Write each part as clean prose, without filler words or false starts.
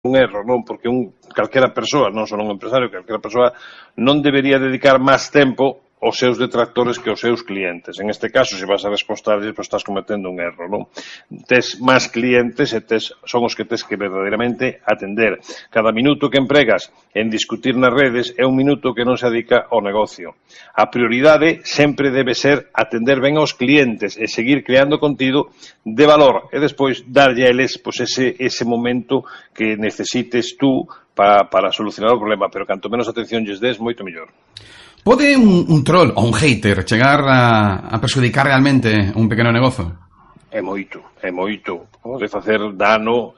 un erro, non? Porque calquera persoa, non só un empresario, calquera persoa non debería dedicar máis tempo aos seus detractores que aos seus clientes. En este caso, se vas a respostarles, pois estás cometendo un erro, non? Tes máis clientes e son os que tes que verdadeiramente atender. Cada minuto que empregas en discutir nas redes é un minuto que non se dedica ao negocio. A prioridade sempre debe ser atender ben aos clientes e seguir creando contido de valor e despois darlle a eles pois, ese momento que necesites tú para solucionar o problema, pero canto menos atención lles des, moito mellor. Pode un troll ou un hater chegar a perjudicar realmente un pequeno negozo? É moito. Pode facer dano,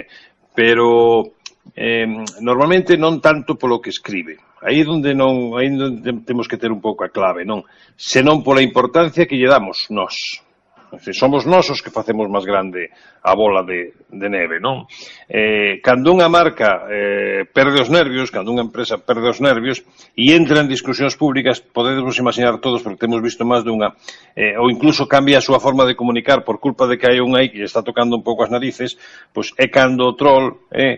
pero normalmente non tanto polo que escribe. Aí onde temos que ter un pouco a clave, non? Senón pola importancia que lle damos nós. Somos nós os que facemos máis grande a bola de neve, non? Cando unha marca perde os nervios, cando unha empresa perde os nervios e entra en discusións públicas, podemos imaginar todos, porque temos visto máis dunha, ou incluso cambia a súa forma de comunicar por culpa de que hai un aí que está tocando un pouco as narices, pois é cando o troll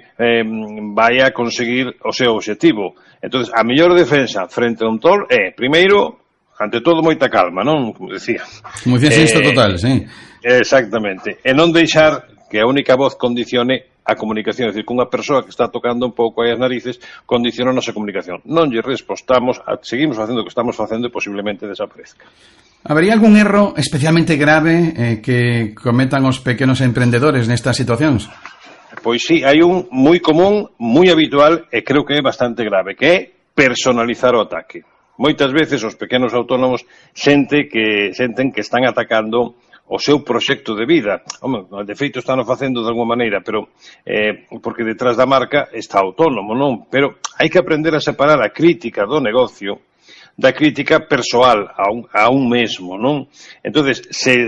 vai a conseguir o seu obxectivo. Entón, a mellor defensa frente a un troll é, primeiro, ante todo, moita calma, non? Como decía. Como decías isto total, sí. Exactamente. E non deixar que a única voz condicione a comunicación. É dicir, que unha persoa que está tocando un pouco aí as narices condiciona a nosa comunicación. Non lle respostamos, seguimos facendo o que estamos facendo e posiblemente desaparezca. Habería algún erro especialmente grave que cometan os pequenos emprendedores nestas situacións? Pois sí, hai un moi común, moi habitual e creo que é bastante grave, que é personalizar o ataque. Moitas veces os pequenos autónomos senten que están atacando o seu proxecto de vida. Home, de feito están facendo de alguma maneira, pero porque detrás da marca está autónomo, non? Pero hai que aprender a separar a crítica do negocio da crítica persoal a un mesmo, non? Entonces,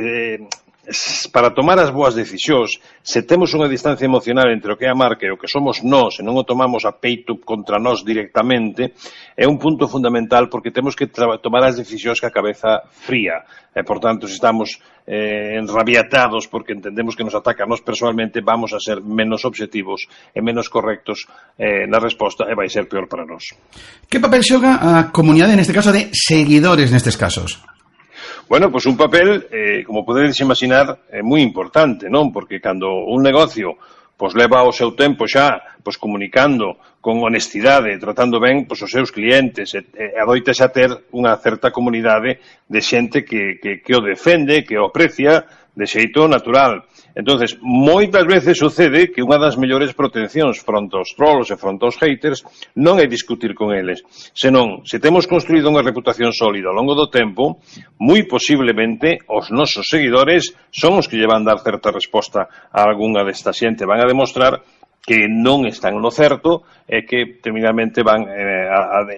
para tomar as boas decisións, se temos unha distancia emocional entre o que é a marca e o que somos nós, e non o tomamos a peito contra nós directamente, é un punto fundamental porque temos que tomar as decisións que a cabeza fría. E, por tanto, se estamos enrabiatados porque entendemos que nos ataca a nós personalmente, vamos a ser menos obxectivos e menos correctos na resposta e vai ser peor para nós. Que papel xoga a comunidade, neste caso, de seguidores nestes casos? Bueno, pois un papel, como podedes imaginar, é moi importante, non? Porque cando un negocio pois leva o seu tempo xa pois comunicando con honestidade, tratando ben pois os seus clientes, e adoita xa ter unha certa comunidade de xente que o defende, que o aprecia de xeito natural. Entonces, moitas veces sucede que unha das mellores proteccións fronte aos trolls e fronte aos haters non é discutir con eles, senón, se temos construído unha reputación sólida ao longo do tempo, moi posiblemente os nosos seguidores son os que lle van dar certa resposta a algunha desta xente, van a demostrar que non están no certo e que terminalmente van a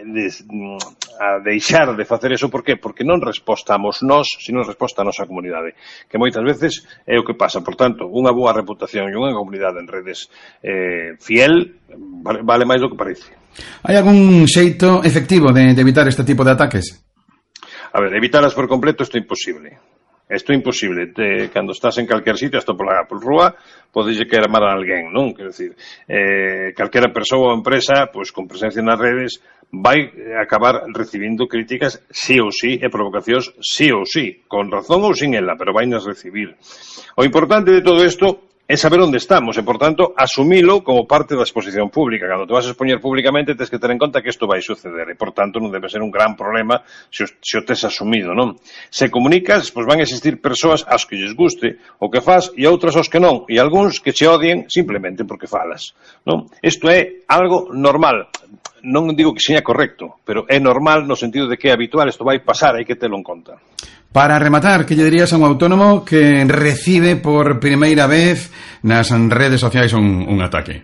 deixar de facer eso. Por qué? Porque non respostamos nós, sino resposta a nosa comunidade, que moitas veces é o que pasa. Por tanto, unha boa reputación e unha comunidade en redes fiel vale máis do que parece. Hai algún xeito efectivo de evitar este tipo de ataques? A ver, evitalas por completo isto é imposible. Isto é imposible. Cando estás en calquer sitio, hasta por rúa, podeslle querer amar a alguén, non? Quero dicir, calquera persoa ou empresa, pois, con presencia nas redes, vai acabar recibindo críticas sí ou sí e provocacións sí ou sí, con razón ou sin ela, pero vai nas recibir. O importante de todo isto é saber onde estamos e, por tanto, asumilo como parte da exposición pública. Cando te vas a expoñer públicamente, tens que ter en conta que isto vai suceder e, por tanto, non debe ser un gran problema se o tes asumido, non? Se comunicas, pois van a existir persoas ás que lles guste o que faz e outras aos que non, e algúns que che odien simplemente porque falas, non? Isto é algo normal. Non digo que seña correcto, pero é normal no sentido de que é habitual, isto vai pasar, hai que telo en conta. Para rematar, que lle dirías a un autónomo que recibe por primeira vez nas redes sociais un ataque?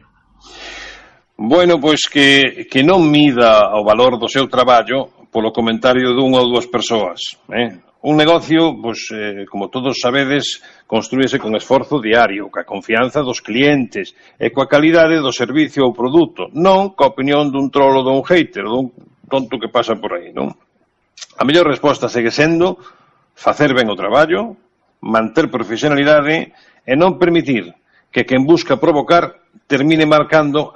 Bueno, pois que non mida o valor do seu traballo polo comentario dunha ou dúas persoas. Un negocio, pois, como todos sabedes, construíse con esforzo diario, coa confianza dos clientes e coa calidade do servicio ou produto, non coa opinión dun troll ou dun hater, dun tonto que pasa por aí, non? A mellor resposta segue sendo facer ben o traballo, manter profesionalidade e non permitir que quen busca provocar termine marcando